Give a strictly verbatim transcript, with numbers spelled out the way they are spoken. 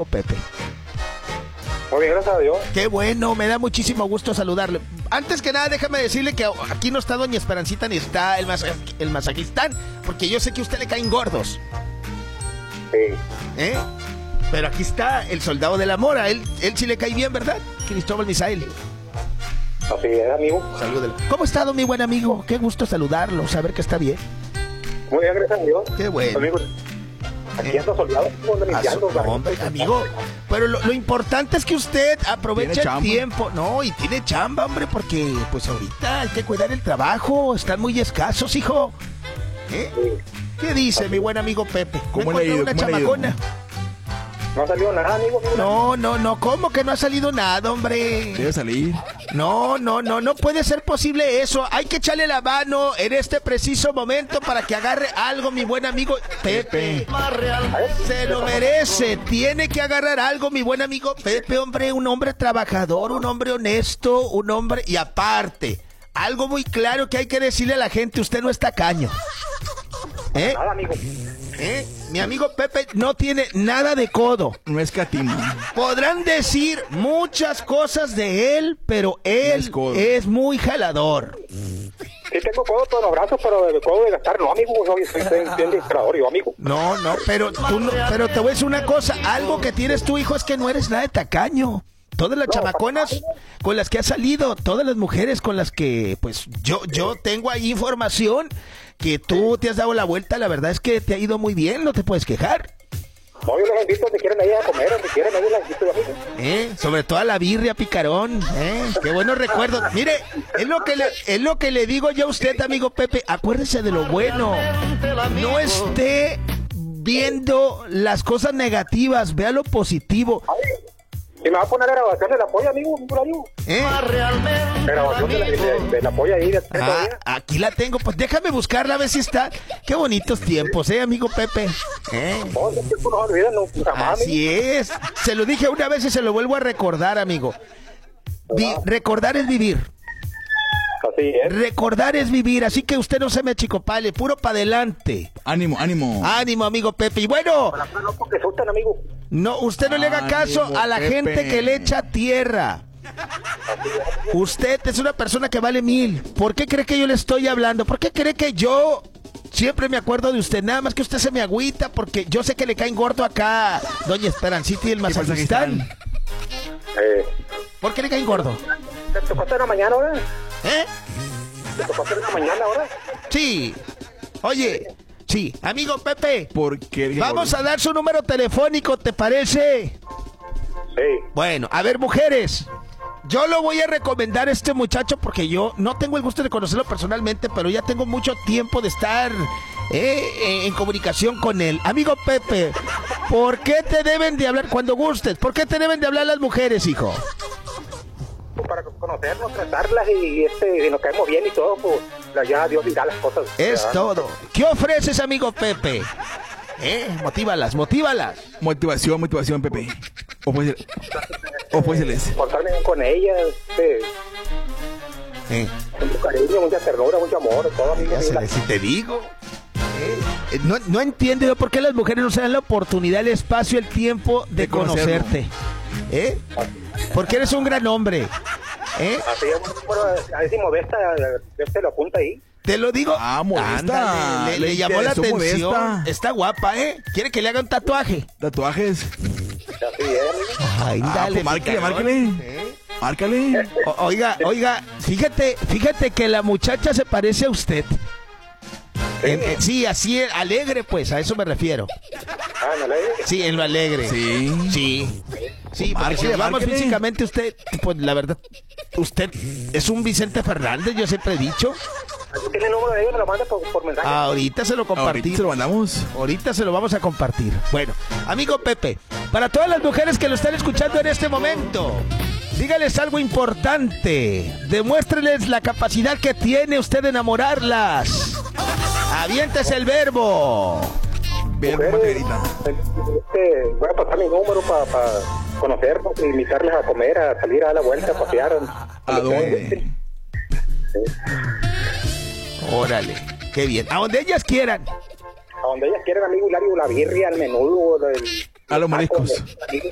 amigo Pepe? Muy bien, gracias a Dios. Qué bueno, me da muchísimo gusto saludarle. Antes que nada, déjame decirle que aquí no está doña Esperancita ni está el, masa- el masajistán, porque yo sé que a usted le caen gordos. Sí. ¿Eh? Pero aquí está el soldado de la mora, él, él sí le cae bien, ¿verdad? Cristóbal Misael. Así es, amigo. Salúdelo. ¿Cómo ha estado, mi buen amigo? Qué gusto saludarlo, saber que está bien. Muy bien, gracias a Dios. Qué bueno. Amigo, aquí ¿Eh? ando soldado, ando Ah, limpiando. su- hombre, amigo, pero lo, lo importante es que usted aproveche Tiene el chamba. tiempo. No, y tiene chamba, hombre, porque pues ahorita hay que cuidar el trabajo. Están muy escasos, hijo. ¿Eh? ¿Qué dice mi buen amigo Pepe? ¿Cómo ¿No le ha encontró ido? una ¿Cómo le ha ido? chamacona? No ha salido nada, amigo. No, no, no, ¿cómo que no ha salido nada, hombre? Debe salir. No, no, no, no puede ser posible eso. Hay que echarle la mano en este preciso momento para que agarre algo, mi buen amigo Pepe. Se lo merece. Tiene que agarrar algo, mi buen amigo Pepe, hombre, un hombre trabajador, un hombre honesto, un hombre... Y aparte, algo muy claro que hay que decirle a la gente, usted no es tacaño. ¿Eh? Nada, amigo. ¿Eh? Mi amigo Pepe no tiene nada de codo. No es catimo. Podrán decir muchas cosas de él, pero él No es codo. es muy jalador. Sí tengo codo todos los brazos, pero de codo de gastar no, amigo. Soy, soy, soy bien discreador yo, amigo. No, no, pero tú no, pero te voy a decir una cosa, algo que tienes tu hijo es que no eres nada de tacaño. Todas las chamaconas con las que has salido, todas las mujeres con las que, pues, yo, yo tengo ahí información que tú te has dado la vuelta, la verdad es que te ha ido muy bien, no te puedes quejar. No, yo les invito donde quieren ir a comer, donde quieren ir, les invito yo, amigo. ¿Eh? Sobre todo a la birria picarón, ¿eh? Qué buenos recuerdos. Mire, es lo que le, es lo que le digo yo a usted, amigo Pepe, acuérdese de lo bueno. No esté viendo las cosas negativas, vea lo positivo. Y me va a poner la grabación del apoyo, amigo, un amigo. ¿Eh? La grabación de la- de- del apoyo ahí de tres Ah, todavía. aquí la tengo, pues déjame buscarla a ver si está. Qué bonitos tiempos, ¿eh, amigo Pepe? ¿Eh? No, no, no, no olviden, no, jamás, amigo. Así es. Se lo dije una vez y se lo vuelvo a recordar, amigo. Vi- recordar es vivir. Así es. Recordar es vivir, así que usted no se me achicopale, puro para adelante. Ánimo, ánimo. Ánimo, amigo Pepe. Y bueno, Para que no porque asustan, amigo. no, usted no le haga caso Ánimo, a la Pepe. gente que le echa tierra. Usted es una persona que vale mil. ¿Por qué cree que yo le estoy hablando? ¿Por qué cree que yo siempre me acuerdo de usted? Nada más que usted se me agüita porque yo sé que le caen gordo acá doña Esperancita y el masajistán. Eh, ¿Por qué le caen gordo? ¿Te tocó hacer una mañana ahora? ¿Eh? ¿Te tocó hacer una mañana ahora? Sí. Oye, sí, amigo Pepe. Porque Vamos a dar su número telefónico, ¿te parece? Sí. Bueno, a ver, mujeres, yo lo voy a recomendar a este muchacho porque yo no tengo el gusto de conocerlo personalmente, pero ya tengo mucho tiempo de estar eh, en comunicación con él. Amigo Pepe, ¿por qué te deben de hablar cuando gustes? ¿Por qué te deben de hablar las mujeres, hijo? Para conocernos, tratarlas y este, y nos caemos bien y todo, pues ya Dios dirá las cosas. Es Ya. todo. ¿Qué ofreces, amigo Pepe? ¿Eh? Motívalas, motívalas. Motivación, motivación, Pepe. O puede ser. O puede serles. Portarme bien con ellas, este, ¿Eh? mucho cariño, mucha ternura, mucho amor, todo, amigo. Ya se le- si te digo. Eh, No, no entiendo yo por qué las mujeres no se dan la oportunidad, el espacio, el tiempo de, De conocerlo. conocerte. ¿Eh? Porque eres un gran hombre. ¿Eh? Así es, bueno, a ver si Modesta, este lo apunta ahí. Te lo digo. Ah, Modesta. Ándale, le, le Le llamó la interesó atención. Modesta. Está guapa, ¿eh? Quiere que le haga un tatuaje. Tatuajes. Así es, amigo. Ay, Ah, dale, pues márcale, picarón. márcale. ¿Eh? Márcale. O- oiga, oiga, fíjate, fíjate que la muchacha se parece a usted. En- en- sí, así es, alegre, pues, a eso me refiero. Ah, no le Sí, en lo alegre. Sí. Sí. Sí, porque Márquele, si le vamos márquele. físicamente, usted, pues la verdad, usted es un Vicente Fernández, yo siempre he dicho. Aquí tiene el número de ellos, me lo manda por, por mensaje. Ahorita se lo Ahorita compartimos. se lo mandamos. Ahorita se lo vamos a compartir. Bueno, amigo Pepe, para todas las mujeres que lo están escuchando en este momento, dígales algo importante. Demuéstreles la capacidad que tiene usted de enamorarlas. Aviéntese el verbo. Vean cómo te Mujeres, grita. este, voy a pasar mi número para pa conocerlos, invitarles a comer, a salir a dar la vuelta, a pasear. ¿A dónde? Órale, qué bien. A donde ellas quieran. A donde ellas quieran, amigo Hilario, la birria, el menudo, el, A los mariscos. el-